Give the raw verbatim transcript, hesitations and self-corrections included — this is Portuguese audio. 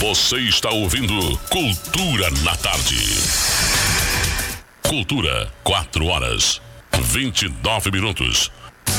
Você está ouvindo Cultura na Tarde. Cultura, quatro horas, vinte e nove minutos.